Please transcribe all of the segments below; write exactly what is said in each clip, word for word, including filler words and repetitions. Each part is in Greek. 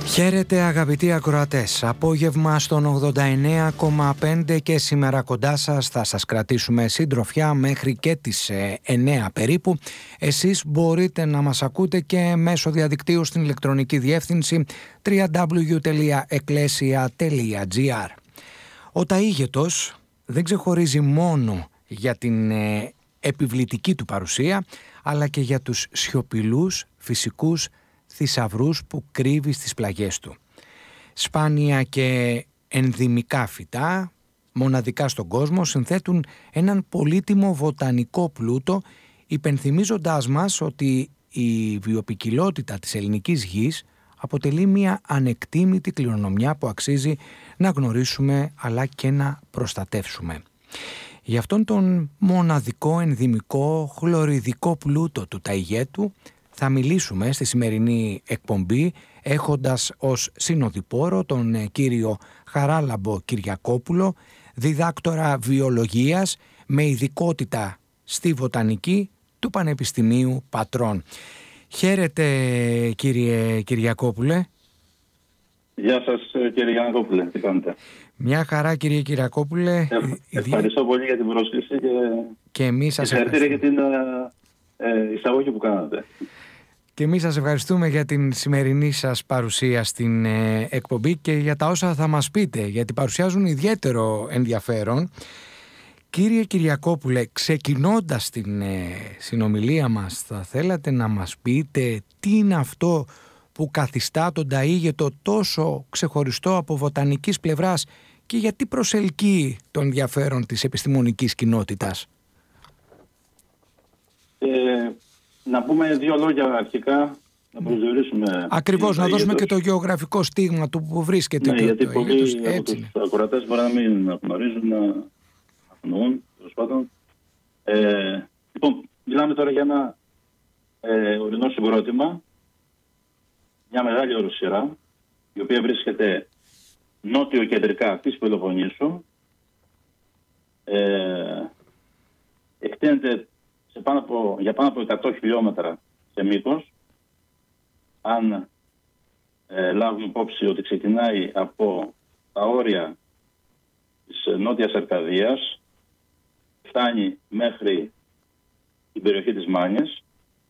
Χαίρετε αγαπητοί ακροατές, απόγευμα στον ογδόντα εννέα κόμμα πέντε και σήμερα κοντά σας θα σας κρατήσουμε συντροφιά μέχρι και τις εννέα περίπου. Εσείς μπορείτε να μας ακούτε και μέσω διαδικτύου στην ηλεκτρονική διεύθυνση double-u double-u double-u τελεία εκκλέσια τελεία τζι άρ. Ο ταΐγετος δεν ξεχωρίζει μόνο για την ε, επιβλητική του παρουσία, αλλά και για τους σιωπηλούς φυσικούς θησαυρούς που κρύβει στις πλαγιές του. Σπάνια και ενδυμικά φυτά, μοναδικά στον κόσμο, συνθέτουν έναν πολύτιμο βοτανικό πλούτο, υπενθυμίζοντάς μας ότι η βιοποικιλότητα της ελληνικής γης αποτελεί μια ανεκτήμητη κληρονομιά που αξίζει να γνωρίσουμε αλλά και να προστατεύσουμε. Για αυτόν τον μοναδικό ενδυμικό χλωριδικό πλούτο του ταΐγετου θα μιλήσουμε στη σημερινή εκπομπή έχοντας ως συνοδοιπόρο τον κύριο Χαράλαμπο Κυριακόπουλο, διδάκτορα βιολογίας με ειδικότητα στη βοτανική του Πανεπιστημίου Πατρών. Χαίρετε κύριε Κυριακόπουλε. Γεια σας κύριε Κυριακόπουλε, τι κάνετε? Μια χαρά κύριε Κυριακόπουλε. Ε, ευχαριστώ πολύ για την πρόσκληση και, και εμείς σας ευχαριστώ για την ε, εισαγωγή που κάνατε. Και εμείς σας ευχαριστούμε για την σημερινή σας παρουσία στην ε, εκπομπή και για τα όσα θα μας πείτε, γιατί παρουσιάζουν ιδιαίτερο ενδιαφέρον. Κύριε Κυριακόπουλε, ξεκινώντας την ε, συνομιλία μας, θα θέλατε να μας πείτε τι είναι αυτό που καθιστά τον ταΐγετο τόσο ξεχωριστό από βοτανικής πλευράς και γιατί προσελκύει τον ενδιαφέρον της επιστημονικής κοινότητας? Ε, να πούμε δύο λόγια αρχικά, να προσδιορίσουμε. Ακριβώς, να δώσουμε και το γεωγραφικό στίγμα του που βρίσκεται. Ναι, γιατί πολλοί από τους ακροατές μπορεί να μην γνωρίζουν, να αγνοούν, τέλος πάντων. Ε, λοιπόν, μιλάμε τώρα για ένα ε, ορεινό συγκρότημα, μια μεγάλη οροσειρά, η οποία βρίσκεται νότιο-κεντρικά της Πελοποννήσου. Ε, εκτείνεται σε πάνω από, για πάνω από εκατό χιλιόμετρα σε μήκος. Αν ε, λάβουμε υπόψη ότι ξεκινάει από τα όρια της Νότιας Αρκαδίας, φτάνει μέχρι την περιοχή της Μάνιας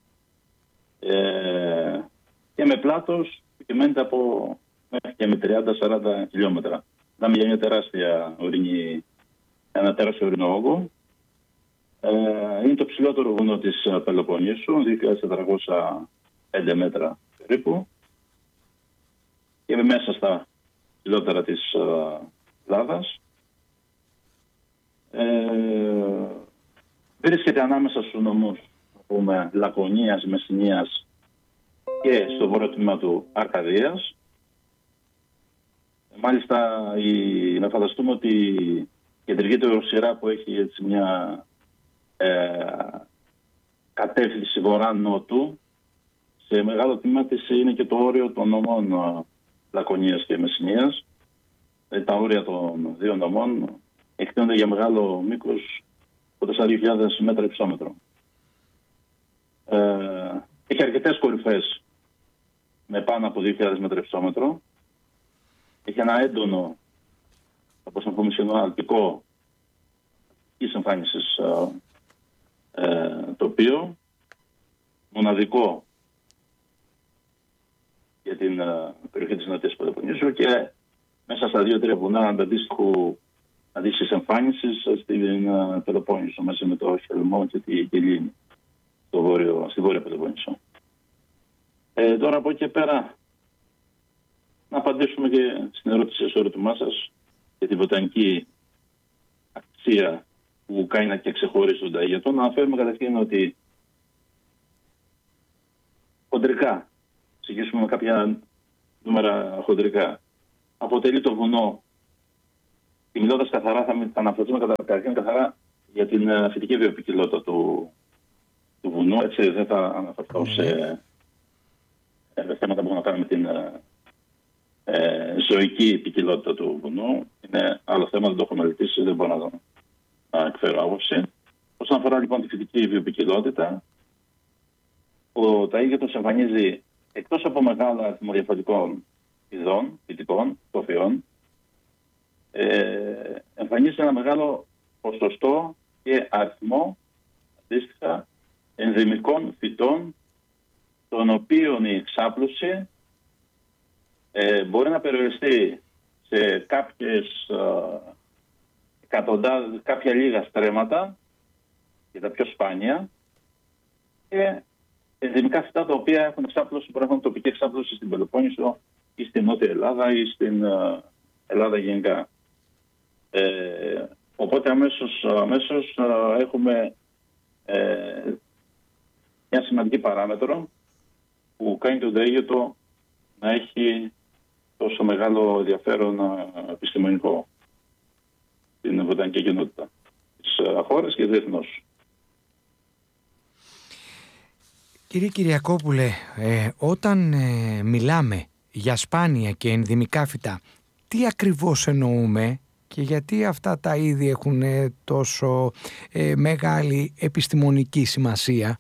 ε, και με πλάτος που κυμαίνεται από μέχρι και με τριάντα με σαράντα χιλιόμετρα. Μιλάμε για μια τεράστια ορεινή, ένα τεράστιο ορεινό όγκο. Ε, είναι το ψηλότερο βουνό της Πελοποννήσου, δύο χιλιάδες τετρακόσια πέντε μέτρα περίπου, και μέσα στα ψηλότερα της Ελλάδας. Ε, βρίσκεται ανάμεσα στους νομούς πούμε, Λακωνίας, Μεσσηνίας και στο βόρειο τμήμα του Αρκαδίας. Μάλιστα, η, να φανταστούμε ότι η κεντρική του οροσειρά που έχει έτσι μια ε, κατεύθυνση βορρά-νότου, σε μεγάλο τμήμα της είναι και το όριο των νομών Λακωνίας και Μεσσηνίας. Ε, τα όρια των δύο νομών εκτείνονται για μεγάλο μήκος από τα δύο χιλιάδες μέτρα υψόμετρο. Ε, έχει αρκετές κορυφές με πάνω από δύο χιλιάδες μέτρα υψόμετρο. Έχει ένα έντονο, όπως να πούμε σχεδόν αλπικό της εμφάνισης ε, ε, τοπίο, μοναδικό για την ε, περιοχή της Νότιας Πελοποννήσου και μέσα στα δύο-τρία βουνά αντίστοιχου αντίστοιχης εμφάνισης στην uh, Πελοπόννησο, μέσα με το Χελμό και τη Γελίνη, στη Βόρεια Πελοπόννησο. Ε, τώρα από εκεί και πέρα να απαντήσουμε και στην ερώτηση στο ερώτημά σας για τη βοτανική αξία που κάνει να και ξεχωρίσει τον ταΐγετο. Να αναφέρουμε καταρχήν ότι χοντρικά, συγκρίσουμε με κάποια νούμερα χοντρικά, αποτελεί το βουνό, και μιλώντας καθαρά θα αναφερθούμε καταρχήν καθαρά για την uh, φυτική βιοποικιλότητα του, του βουνού. Έτσι δεν θα αναφερθώ σε ε, θέματα που έχουν να κάνουν με την uh, ε, ζωική ποικιλότητα του βουνού. Είναι άλλο θέμα, δεν το έχω μελετήσει, δεν μπορώ να, να εκφέρω άποψη. Όσον αφορά λοιπόν τη φυτική βιοποικιλότητα, ο ταΐγετος εμφανίζει εκτός από μεγάλο αριθμό διαφορετικών ειδών, φυτικών, τροφιών, ε, εμφανίζεται ένα μεγάλο ποσοστό και αριθμό αντίστοιχα ενδυμικών φυτών, των οποίων η εξάπλωση ε, μπορεί να περιοριστεί σε κάποιες ε, εκατοντάδες, κάποια λίγα στρέμματα και τα πιο σπάνια, και ενδυμικά φυτά τα οποία έχουν εξάπλωση, μπορεί να έχουν τοπική εξάπλωση στην Πελοπόννησο ή στην Νότια Ελλάδα ή στην ε, Ελλάδα γενικά. Ε, οπότε αμέσως, αμέσως ε, έχουμε ε, μια σημαντική παράμετρο που κάνει τον ταΐγετο να έχει τόσο μεγάλο ενδιαφέρον ε, επιστημονικό στην βοτανική κοινότητα της ε, χώρας και διεθνώς. Κύριε Κυριακόπουλε, ε, όταν ε, μιλάμε για σπάνια και ενδυμικά φυτά, τι ακριβώς εννοούμε και γιατί αυτά τα είδη έχουν ε, τόσο ε, μεγάλη επιστημονική σημασία?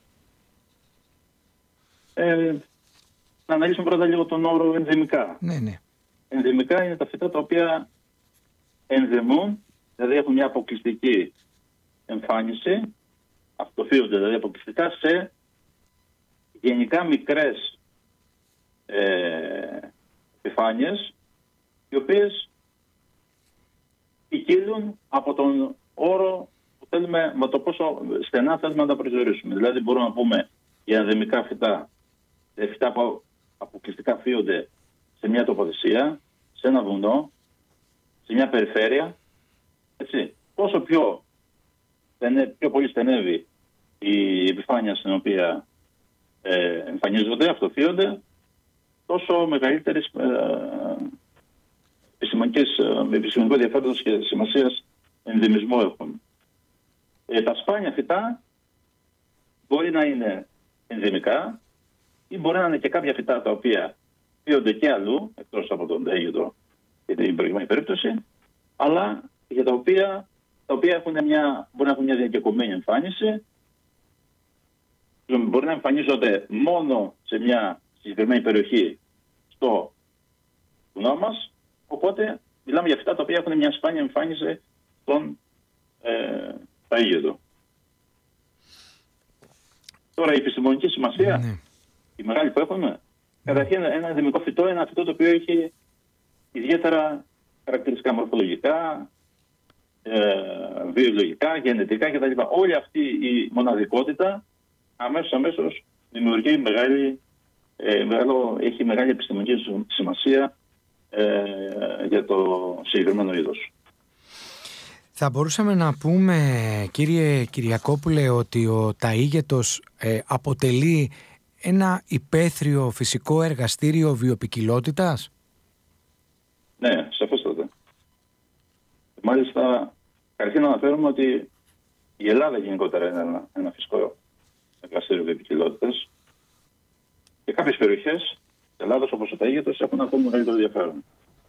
Ε, να αναλύσουμε πρώτα λίγο τον όρο ενδυμικά. Ναι, ναι. Ενδυμικά είναι τα φυτά τα οποία ενδυμούν, δηλαδή έχουν μια αποκλειστική εμφάνιση, αυτοφύονται δηλαδή αποκλειστικά σε γενικά μικρές ε, επιφάνειες, οι οποίες ποικίλουν από τον όρο που θέλουμε, με το πόσο στενά θέλουμε να τα προσδιορίσουμε. Δηλαδή μπορούμε να πούμε για ενδυμικά φυτά, φυτά που αποκλειστικά φύονται σε μια τοποθεσία, σε ένα βουνό, σε μια περιφέρεια. Έτσι. Όσο πιο, πιο πολύ στενεύει η επιφάνεια στην οποία ε, εμφανίζονται, αυτοφύονται, τόσο μεγαλύτερης ε, επιστημονικό ενδιαφέροντος και σημασίας ενδυμισμού έχουν. Ε, τα σπάνια φυτά μπορεί να είναι ενδυμικά ή μπορεί να είναι και κάποια φυτά τα οποία φύονται και αλλού, εκτός από τον ταΐγετο και την προηγούμενη περίπτωση, αλλά για τα οποία, τα οποία έχουν μια, μπορεί να έχουν μια διακεκομένη εμφάνιση, μπορεί να εμφανίζονται μόνο σε μια συγκεκριμένη περιοχή στο βουνό μας, οπότε μιλάμε για φυτά τα οποία έχουν μια σπάνια εμφάνιση στον ε, ταΐγετο. Τώρα η επιστημονική σημασία, ναι, η μεγάλη που έχουμε, ναι, καταρχήν ένα ενδυμικό φυτό είναι ένα φυτό το οποίο έχει ιδιαίτερα χαρακτηριστικά μορφολογικά, ε, βιολογικά, γενετικά κτλ. Όλη αυτή η μοναδικότητα αμέσως, αμέσως δημιουργεί μεγάλη, ε, μεγάλο, έχει μεγάλη επιστημονική σημασία ε, για το συγκεκριμένο είδος. Θα μπορούσαμε να πούμε, κύριε Κυριακόπουλε, ότι ο ταΐγετος ε, αποτελεί ένα υπαίθριο φυσικό εργαστήριο βιοποικιλότητας? Ναι, σαφέστατα. Μάλιστα, καταρχήν να αναφέρουμε ότι η Ελλάδα γενικότερα είναι ένα, ένα φυσικό εργαστήριο βιοποικιλότητας και κάποιες περιοχές της Ελλάδας, όπως ο ταΐγετος, έχουν ακόμη μεγαλύτερο ενδιαφέρον.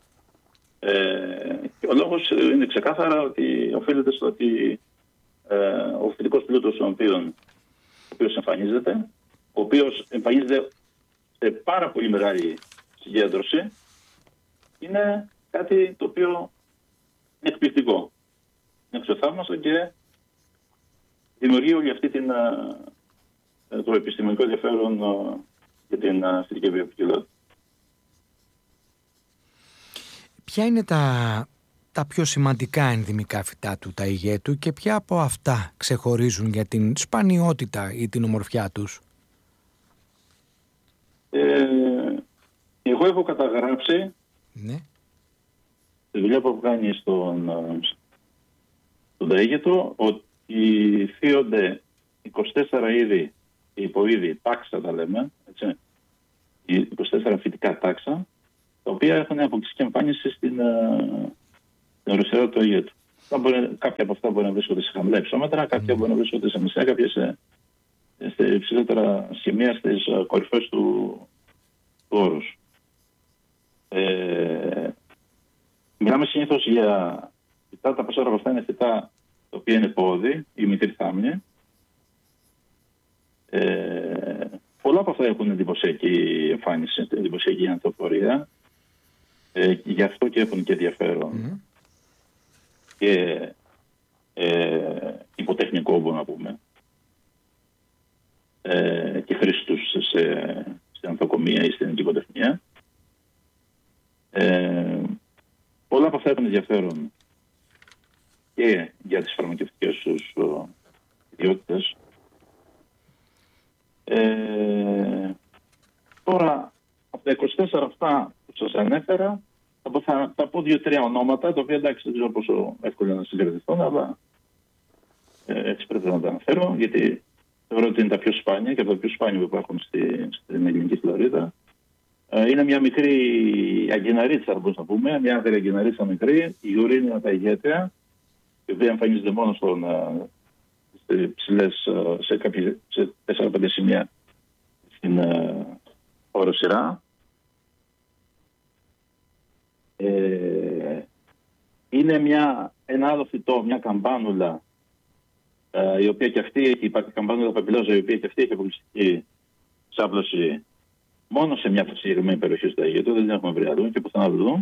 Ε, και ο λόγος είναι ξεκάθαρα ότι οφείλεται στο ότι ε, ο φυτικός πλούτος ο οποίος εμφανίζεται, ο οποίος εμφανίζεται σε πάρα πολύ μεγάλη συγκέντρωση, είναι κάτι το οποίο είναι εκπληκτικό. Είναι αξιοθαύμαστο και δημιουργεί όλη αυτή την, το επιστημονικό ενδιαφέρον για την φυτική βιοποικιλότητα. Ποια είναι τα, τα πιο σημαντικά ενδυμικά φυτά του ταΐγετου και ποια από αυτά ξεχωρίζουν για την σπανιότητα ή την ομορφιά τους? Ε, εγώ έχω καταγράψει, ναι, τη δουλειά που έχω κάνει στον, στον ταΐγετο, ότι φύονται είκοσι τέσσερα είδη και υποείδη, τάξα τα λέμε, έτσι, είκοσι τέσσερα φυτικά τάξα, τα οποία έχουν αποκλειστική εμφάνιση στην οροσυρά του ταΐγετου. Κάποια από αυτά μπορεί να βρίσκονται σε χαμηλά υψόμετρα, κάποια mm. μπορεί να βρίσκονται σε μεσαία, κάποια σε, σε υψηλότερα σημεία στις κορυφές του, του όρους. Ε, μιλάμε συνήθως για φυτά, τα περισσότερα από αυτά είναι φυτά τα οποία είναι πόδι ή μικρή θάμνη. Ε, πολλά από αυτά έχουν εντυπωσιακή εμφάνιση, εντυπωσιακή ανθοφορία. Ε, γι' αυτό και έχουν και ενδιαφέρον mm. και ε, υποτεχνικό, μπορούμε να πούμε, ε, και χρήση τους σε, σε ανθοκομεία ή στην οικοτεχνία. Ε, πολλά από αυτά έχουν ενδιαφέρον και για τις φαρμακευτικές τους ιδιότητες. Ε, τώρα, από τα είκοσι τέσσερα αυτά που σας ανέφερα, θα, θα πω δύο-τρία ονόματα, τα οποία εντάξει δεν ξέρω πόσο εύκολα να συγκρατηθούν, αλλά ε, έτσι πρέπει να τα αναφέρω, γιατί θεωρώ ότι είναι τα πιο σπάνια και από τα πιο σπάνια που υπάρχουν στη, στην ελληνική Φλωρίδα. Ε, είναι μια μικρή αγκιναρίτσα, όπως να πούμε, μια αγκιναρίτσα μικρή, η Ουρίνια τα ηγέτρια, η οποία εμφανίζεται μόνο στον, σε ψηλές, σε, κάποιες, σε τέσσερα πέντε σημεία στην οροσειρά. Ε, είναι μια, ένα άλλο φυτό, μια καμπάνουλα, ε, η οποία και αυτή έχει, υπάρχει καμπάνουλα παπιλόζα, η οποία και αυτή έχει αποκλειστική ξάπλωση μόνο σε μια συγκεκριμένη περιοχή στο Αίγυπτο, δεν την έχουμε βρει αλλού και πουθενά αλλού.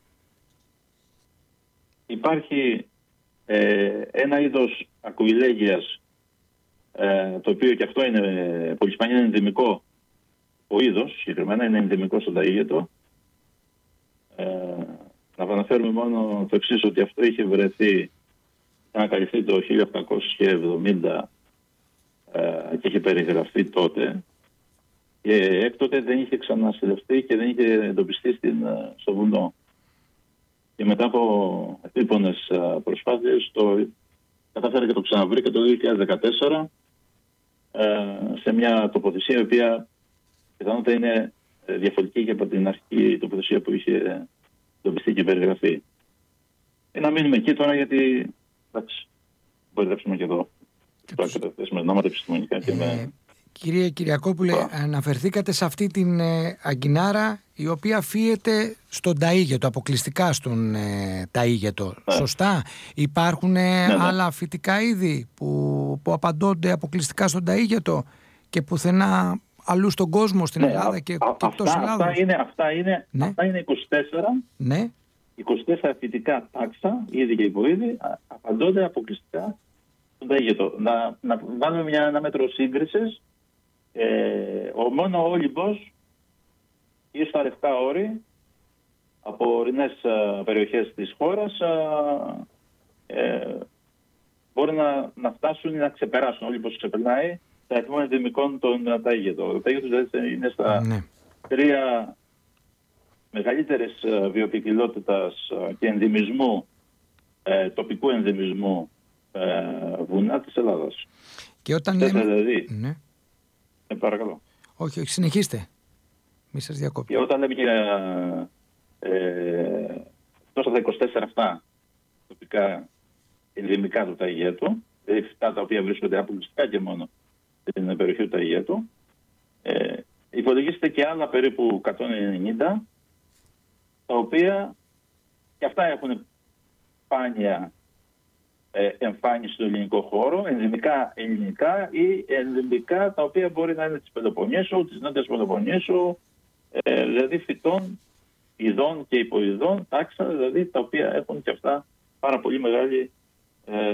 Υπάρχει ε, ένα είδος ακουιλέγειας, ε, το οποίο και αυτό είναι πολύ σπάνιο, είναι ενδυμικό, ο είδος συγκεκριμένα είναι ενδυμικό στον Αίγυπτο. Ε, να αναφέρουμε μόνο το εξής, ότι αυτό είχε βρεθεί, ανακαλυφθεί το χίλια οκτακόσια εβδομήντα ε, και είχε περιγραφεί τότε, και έκτοτε δεν είχε ξανασυλλευτεί και δεν είχε εντοπιστεί στην, στο βουνό. Και μετά από επίπονες προσπάθειες το κατάφερε και το ξαναβρήκε το δύο χιλιάδες δεκατέσσερα ε, σε μια τοποθεσία η οποία πιθανότατα είναι διαφορετική και από την αρχική τοποθεσία που είχε εντοπιστεί και περιγραφεί. Ε, να μείνουμε εκεί τώρα, γιατί εντάξει, μπορεί να δέψουμε και εδώ το ακαταθέσουμε ονόματα επιστημονικά και με... Κύριε Κυριακόπουλε, Α. αναφερθήκατε σε αυτή την ε, αγκινάρα η οποία φύεται στον ταΐγετο, αποκλειστικά στον ε, ταΐγετο. Ναι. Σωστά. Υπάρχουν ε, ναι, ναι. άλλα φυτικά είδη που, που απαντώνται αποκλειστικά στον ταΐγετο και πουθενά αλλού στον κόσμο, στην ναι, Ελλάδα α, και, α, και εκτός αυτά, Ελλάδος. Αυτά είναι, αυτά, είναι, ναι. αυτά είναι είκοσι τέσσερα, ναι. είκοσι τέσσερα φυτικά τάξα, είδη και υποείδη, απαντώνται αποκλειστικά στον ταΐγετο. Να, να βάλουμε μια, ένα μέτρο σύγκρισης. Ε, ο μόνο Όλυμπος ή στα Λευκά Όρη από ορεινές uh, περιοχές της χώρας uh, ε, μπορεί να, να φτάσουν ή να ξεπεράσουν. Ο Όλυμπος ξεπερνάει τα αριθμό ενδυμικών των ταΐγετων. Το ταΐγετος δηλαδή είναι στα ναι. τρία μεγαλύτερες uh, βιοποικιλότητας uh, και ενδυμισμού, uh, τοπικού ενδυμισμού uh, βουνά της Ελλάδας. Και όταν λέμε... δηλαδή, ναι. Ε, παρακαλώ. Όχι, όχι, συνεχίστε. Μη σας διακόπτω. Και όταν λέμε για ε, τόσο τα είκοσι τέσσερα αυτά τοπικά ενδυμικά του ταΐγετου, δηλαδή φυτά τα οποία βρίσκονται αποκλειστικά και μόνο στην περιοχή του ταΐγετου, ε, υπολογίζεται και άλλα περίπου εκατόν ενενήντα, τα οποία και αυτά έχουν σπάνια Ε, εμφάνιση στο ελληνικό χώρο, ενδυμικά ελληνικά ή ενδυμικά τα οποία μπορεί να είναι της Πελοποννήσου, της Νότιας Πελοποννήσου, ε, δηλαδή φυτών, ειδών και υποειδών, τάξα, δηλαδή τα οποία έχουν και αυτά πάρα πολύ μεγάλη ε,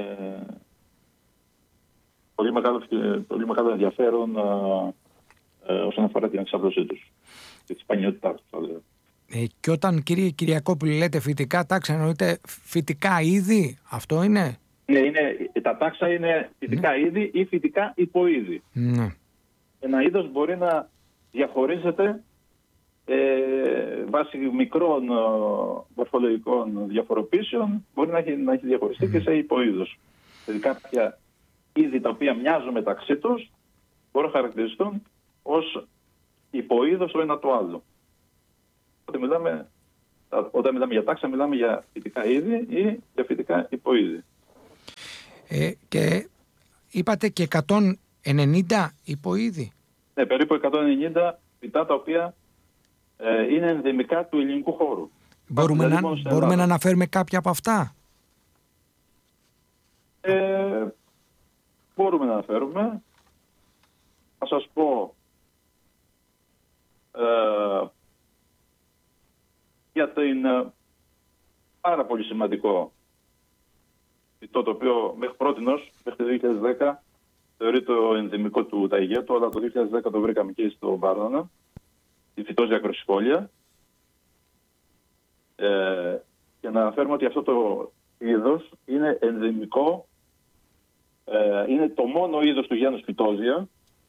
πολύ, μεγάλο, πολύ μεγάλο ενδιαφέρον ε, ε, όσον αφορά την εξάπλωσή τους και τη σπανιότητά τους, θα λέω. Ε, και όταν, κύριε Κυριακόπουλη, λέτε φυτικά τάξα, εννοείται φυτικά είδη, αυτό είναι? Ναι, είναι, τα τάξα είναι φυτικά ναι. είδη ή φυτικά υποείδη. Ναι. Ένα είδος μπορεί να διαχωρίζεται ε, βάσει μικρών ε, μορφολογικών διαφοροποίησεων, μπορεί να έχει, να έχει διαχωριστεί mm. και σε υποείδος. Δηλαδή κάποια είδη τα οποία μοιάζουν μεταξύ τους μπορούν να χαρακτηριστούν ως υποείδος το ένα το άλλο. Όταν μιλάμε, όταν μιλάμε για τάξα, μιλάμε για φυτικά είδη ή για φυτικά υποείδη. Ε, και είπατε και εκατόν ενενήντα υποείδη. Ναι, περίπου εκατόν ενενήντα φυτά τα οποία ε, είναι ενδυμικά του ελληνικού χώρου. Μπορούμε, να, μπορούμε να αναφέρουμε κάποια από αυτά. Ε, μπορούμε να αναφέρουμε. Θα σας πω... Ε, για την πάρα πολύ σημαντικό φυτό, το οποίο μέχρι πρότινος, μέχρι το δύο χιλιάδες δέκα, θεωρείται το ενδυμικό του ταϊγέτου, αλλά το δύο χιλιάδες δέκα το βρήκαμε και στο Βάρδανα, η φυτόζια ακροσυφόλια. Ε, και να αναφέρουμε ότι αυτό το είδος είναι ενδυμικό, ε, είναι το μόνο είδος του γένους φυτόζια,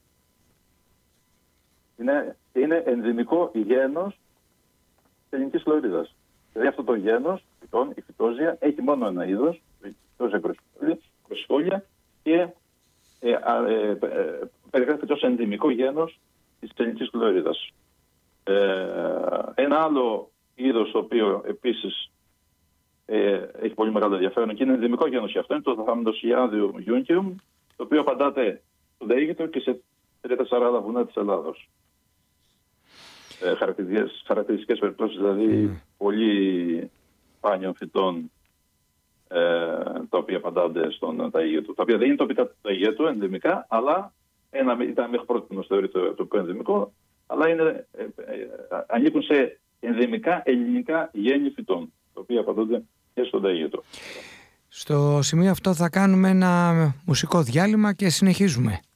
είναι, είναι ενδυμικό γένος της ελληνικής χλωρίδας. Δηλαδή αυτό το γένος, φυτών, η φυτόζια, έχει μόνο ένα είδος, η φυτόζια ακροσυφόλια, και ε, ε, ε, περιγράφεται ως ενδυμικό γένος της ελληνικής χλωρίδας. Ε, ένα άλλο είδος το οποίο επίσης ε, έχει πολύ μεγάλο ενδιαφέρον και είναι ενδυμικό γένος και αυτό είναι το Θαμνοσιάδιum Junceum, το οποίο απαντάται στον Αίγυπτο και σε τριάντα τέσσερα άλλα βουνά της Ελλάδος. Ε, χαρακτηριστικές, χαρακτηριστικές περιπτώσεις, δηλαδή mm. πολύ σπάνιων φυτών ε, τα οποία απαντάται στον Αίγυπτο. Τα οποία δεν είναι το πίτα του Αιγέτου ενδυμικά, αλλά ένα, ήταν μέχρι πρώτη θεωρείται το πιο ενδυμικό, αλλά είναι, ε, ε, ανήκουν σε ενδυμικά ελληνικά γέννη φυτών, τα οποία απαντώνται και στον Αίγυπτο. Στο σημείο αυτό θα κάνουμε ένα μουσικό διάλειμμα και συνεχίζουμε.